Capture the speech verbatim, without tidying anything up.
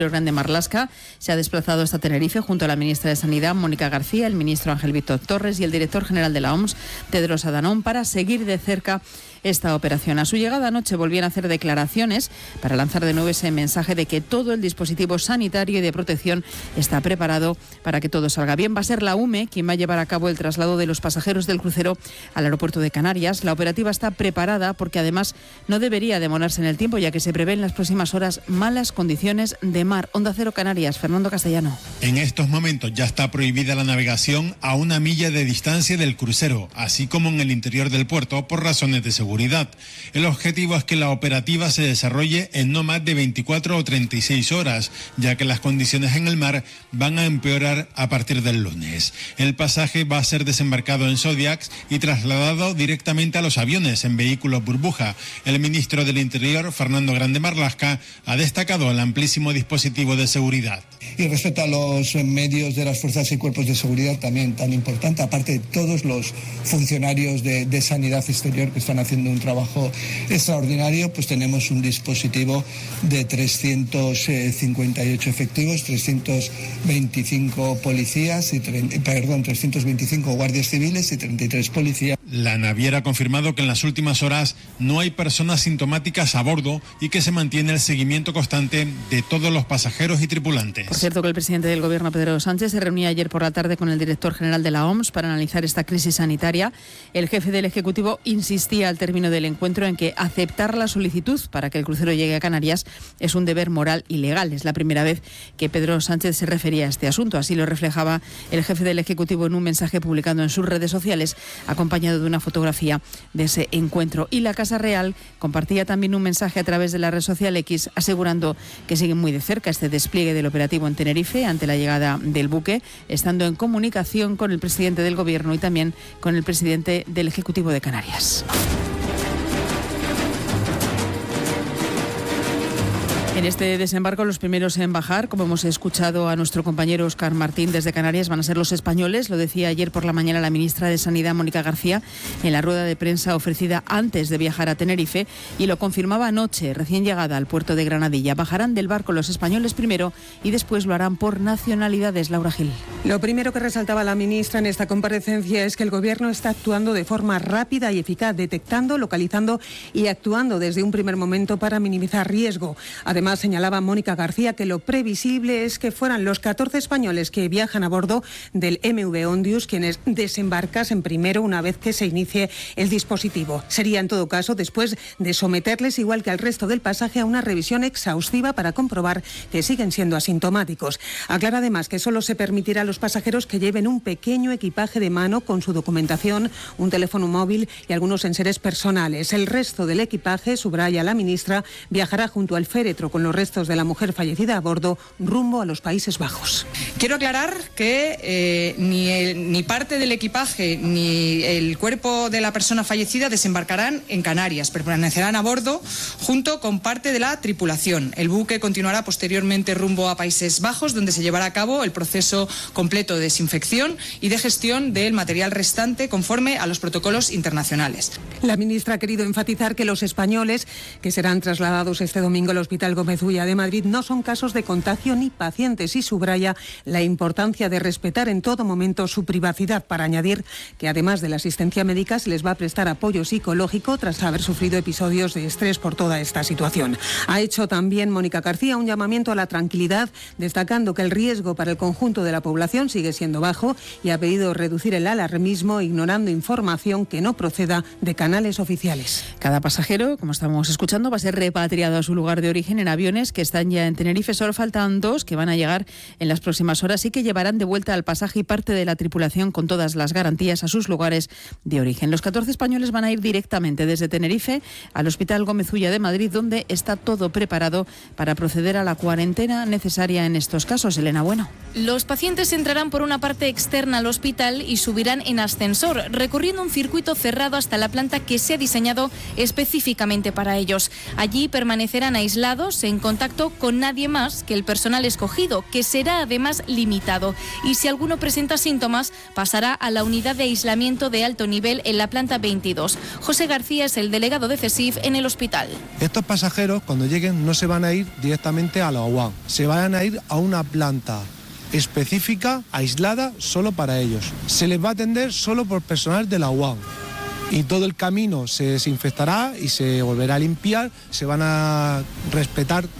Grande Marlaska se ha desplazado hasta Tenerife junto a la ministra de Sanidad, Mónica García, el ministro Ángel Víctor Torres y el director general de la O M S, Tedros Adhanom, para seguir de cerca esta operación. A su llegada anoche volvían a hacer declaraciones para lanzar de nuevo ese mensaje de que todo el dispositivo sanitario y de protección está preparado para que todo salga bien. Va a ser la U M E quien va a llevar a cabo el traslado de los pasajeros del crucero al aeropuerto de Canarias. La operativa está preparada porque además no debería demorarse en el tiempo, ya que se prevén en las próximas horas malas condiciones de mar. Onda Cero Canarias, Fernando Castellano. En estos momentos ya está prohibida la navegación a una milla de distancia del crucero, así como en el interior del puerto por razones de seguridad. El objetivo es que la operativa se desarrolle en no más de veinticuatro o treinta y seis horas, ya que las condiciones en el mar van a empeorar a partir del lunes. El pasaje va a ser desembarcado en Zodiac y trasladado directamente a los aviones en vehículos burbuja. El ministro del Interior, Fernando Grande Marlaska, ha destacado el amplísimo dispositivo de seguridad. Y respecto a los medios de las fuerzas y cuerpos de seguridad, también tan importante, aparte de todos los funcionarios de, de sanidad exterior que están haciendo un trabajo extraordinario, pues tenemos un dispositivo de trescientos cincuenta y ocho efectivos, trescientos veinticinco policías, y perdón, trescientos veinticinco guardias civiles y treinta y tres policías. La naviera ha confirmado que en las últimas horas no hay personas sintomáticas a bordo y que se mantiene el seguimiento constante de todos los pasajeros y tripulantes. Por cierto, que el presidente del Gobierno, Pedro Sánchez, se reunía ayer por la tarde con el director general de la O M S para analizar esta crisis sanitaria. El jefe del Ejecutivo insistía al término del encuentro en que aceptar la solicitud para que el crucero llegue a Canarias es un deber moral y legal. Es la primera vez que Pedro Sánchez se refería a este asunto. Así lo reflejaba el jefe del Ejecutivo en un mensaje publicado en sus redes sociales, acompañado de una fotografía de ese encuentro. Y la Casa Real compartía también un mensaje a través de la red social X, asegurando que siguen muy de cerca este despliegue del operativo en Tenerife ante la llegada del buque, estando en comunicación con el presidente del Gobierno y también con el presidente del Ejecutivo de Canarias. En este desembarco, los primeros en bajar, como hemos escuchado a nuestro compañero Óscar Martín desde Canarias, van a ser los españoles. Lo decía ayer por la mañana la ministra de Sanidad, Mónica García, en la rueda de prensa ofrecida antes de viajar a Tenerife, y lo confirmaba anoche, recién llegada al puerto de Granadilla. Bajarán del barco los españoles primero y después lo harán por nacionalidades. Laura Gil. Lo primero que resaltaba la ministra en esta comparecencia es que el Gobierno está actuando de forma rápida y eficaz, detectando, localizando y actuando desde un primer momento para minimizar riesgo. Además, Además, señalaba Mónica García que lo previsible es que fueran los catorce españoles que viajan a bordo del M V Ondius quienes desembarcasen primero una vez que se inicie el dispositivo. Sería en todo caso después de someterles, igual que al resto del pasaje, a una revisión exhaustiva para comprobar que siguen siendo asintomáticos. Aclara además que solo se permitirá a los pasajeros que lleven un pequeño equipaje de mano con su documentación, un teléfono móvil y algunos enseres personales. El resto del equipaje, subraya la ministra, viajará junto al féretro con los restos de la mujer fallecida a bordo rumbo a los Países Bajos. Quiero aclarar que eh, ni, el, ni parte del equipaje ni el cuerpo de la persona fallecida desembarcarán en Canarias, permanecerán a bordo junto con parte de la tripulación. El buque continuará posteriormente rumbo a Países Bajos, donde se llevará a cabo el proceso completo de desinfección y de gestión del material restante conforme a los protocolos internacionales. La ministra ha querido enfatizar que los españoles que serán trasladados este domingo al Hospital Gómez Ulla de Madrid no son casos de contagio ni pacientes, y subraya la importancia de respetar en todo momento su privacidad, para añadir que además de la asistencia médica se les va a prestar apoyo psicológico tras haber sufrido episodios de estrés por toda esta situación. Ha hecho también Mónica García un llamamiento a la tranquilidad, destacando que el riesgo para el conjunto de la población sigue siendo bajo, y ha pedido reducir el alarmismo ignorando información que no proceda de canales oficiales. Cada pasajero, como estamos escuchando, va a ser repatriado a su lugar de origen en aviones que están ya en Tenerife. Solo faltan dos que van a llegar en las próximas horas y que llevarán de vuelta al pasaje y parte de la tripulación con todas las garantías a sus lugares de origen. Los catorce españoles van a ir directamente desde Tenerife al Hospital Gómez Ulla de Madrid, donde está todo preparado para proceder a la cuarentena necesaria en estos casos. Elena Bueno. Los pacientes entrarán por una parte externa al hospital y subirán en ascensor, recorriendo un circuito cerrado hasta la planta que se ha diseñado específicamente para ellos. Allí permanecerán aislados ponerse en contacto con nadie más que el personal escogido, que será además limitado. Y si alguno presenta síntomas, pasará a la unidad de aislamiento de alto nivel en la planta veintidós. José García es el delegado de CESIF en el hospital. Estos pasajeros, cuando lleguen, no se van a ir directamente a la U A M, se van a ir a una planta específica, aislada, solo para ellos. Se les va a atender solo por personal de la U A M. Y todo el camino se desinfectará y se volverá a limpiar, se van a respetar